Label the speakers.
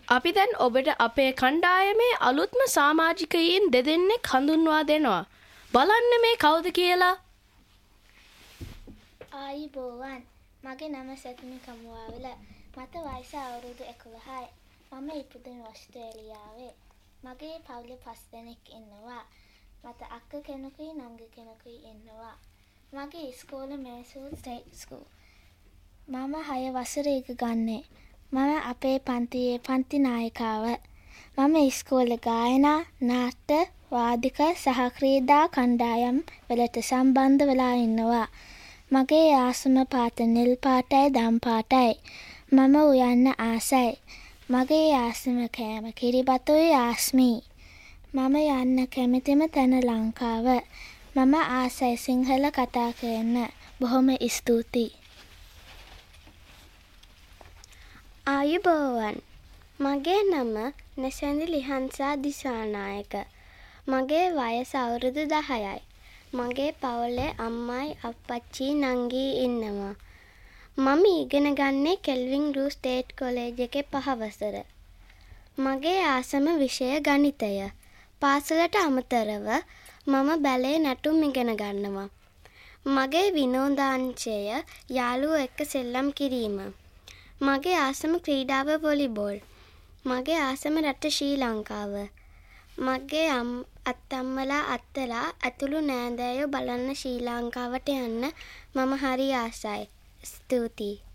Speaker 1: අපි දැන් ඔබට අපේ කණ්ඩායමේ අලුත්ම සමාජිකයින් දෙදෙනෙක් හඳුන්වා දෙනවා. බලන්න මේ කවුද කියලා.
Speaker 2: ආයිබෝවන්. මගේ නම සතුමි කමුවාවල. මට වයස අවුරුදු 11යි. මම ඉපදුනේ ඕස්ට්‍රේලියාවේ. මගේ පවුලේ 5 දෙනෙක් ඉන්නවා. මට අක්කා කෙනෙකුයි නංගි කෙනෙකුයි ඉන්නවා. මගේ ඉස්කෝලේ මෑසූර් ස්ටේට් ස්කූල්. මම 6 වසරේ ගන්නේ. මම අපේ පන්තියේ පන්ති නායිකාව. මම ඉස්කෝලේ ගායනා, නාට්‍ය, වාදික සහ ක්‍රීඩා කණ්ඩායම් වලට සම්බන්ධ වෙලා ඉන්නවා. මගේ ආසම පාට නිල් පාටයි දම් පාටයි. මම උයන්න ආසයි. මගේ ආසම කෑම කිරිබතුයි ආස්මී. මම යන්න කැමතිම තැන ලංකාව. මම ආසයි සිංහල කතා කරන්න. බොහොම ස්තුතියි.
Speaker 3: ආයුබෝවන්. මගේ නම නැසැඳි ලිහන්සා දිසානායක. මගේ වයස අවුරුදු 10යි. මගේ පවුලේ අම්මයි අප්පච්චි නංගී ඉන්නවා. මම ඉගෙන ගන්නේ කෙල්වින් රූ ස්ටේට් කොලේජ් එකේ 5 වසර. මගේ ආසම විෂය ගණිතය. පාසලට අමතරව මම බැලේ නැටුම් ඉගෙන ගන්නවා. මගේ විනෝදාංශය යාළුවෝ එක්ක සෙල්ලම් කිරීම. මගේ ආසම ක්‍රීඩාව වොලිබෝල්. මගේ ආසම රට ශ්‍රී ලංකාව. මගේ අත්තම්මලා අත්තලා ඇතුළු නෑදෑයෝ බලන්න ශ්‍රී ලංකාවට යන්න මම හරි ආසයි. ස්තුතියි.